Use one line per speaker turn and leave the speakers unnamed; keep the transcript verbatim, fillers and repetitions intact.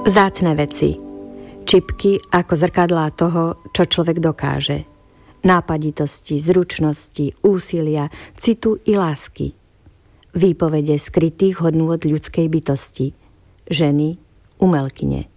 Vzácne veci. Čipky ako zrkadlá toho, čo človek dokáže. Nápaditosti, zručnosti, úsilia, citu i lásky. Výpovede skrytých hodnôt ľudskej bytosti. Ženy, umelkyne.